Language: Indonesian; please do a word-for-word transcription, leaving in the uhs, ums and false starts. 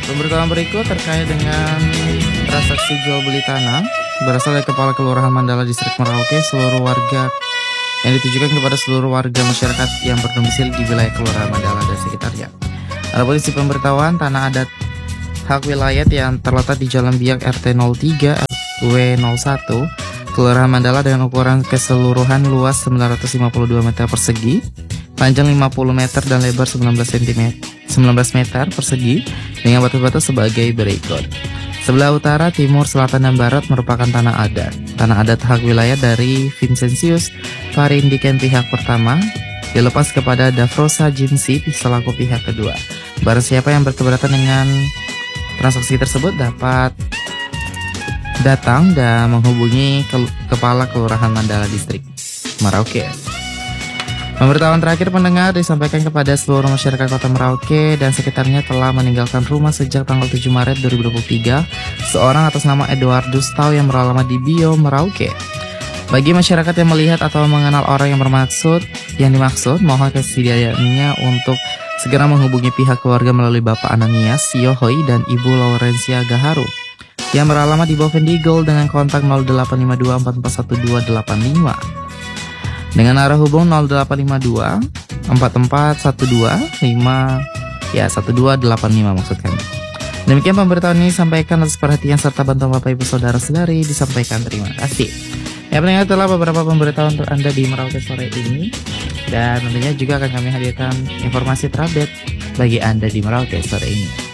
Pemberitahuan berikut terkait dengan transaksi jual beli tanah berasal dari Kepala Kelurahan Mandala Distrik Merauke. Seluruh warga yang ditujukan kepada seluruh warga masyarakat yang berdomisili di wilayah Kelurahan Mandala dan sekitarnya. Adapun isi pemberitahuan, tanah adat hak wilayah yang terletak di Jalan Biak R T nol tiga R W nol satu Kelurahan Mandala dengan ukuran keseluruhan luas sembilan ratus lima puluh dua meter persegi, panjang lima puluh meter dan lebar sembilan belas sentimeter, sembilan belas meter persegi dengan batas-batas sebagai berikut. Sebelah utara, timur, selatan, dan barat merupakan tanah adat. Tanah adat hak wilayah dari Vincentius Parindiken pihak pertama dilepas kepada Davrosa Jinsi selaku pihak kedua. Barang siapa yang berkeberatan dengan transaksi tersebut dapat datang dan menghubungi ke Kepala Kelurahan Mandala Distrik Merauke. Pemberitahuan terakhir pendengar disampaikan kepada seluruh masyarakat Kota Merauke dan sekitarnya telah meninggalkan rumah sejak tanggal tujuh Maret dua ribu dua puluh tiga seorang atas nama Edwardus Tau yang beralamat di Bio, Merauke. Bagi masyarakat yang melihat atau mengenal orang yang bermaksud yang dimaksud, mohon kesediaannya untuk segera menghubungi pihak keluarga melalui Bapak Ananias Siohoi dan Ibu Laurencia Gaharu yang beralamat di bawah Vendigol dengan kontak nol delapan lima dua empat empat satu dua delapan lima. Dengan arah hubung nol delapan lima dua empat empat satu dua lima ya satu dua delapan lima maksud kami. Demikian pemberitahuan ini sampaikan atas perhatian serta bantuan Bapak Ibu Saudara-saudari disampaikan. Terima kasih. Ya, pendengar, telah beberapa pemberitahuan untuk Anda di Merauke sore ini, dan tentunya juga akan kami hadirkan informasi terupdate bagi Anda di Merauke sore ini.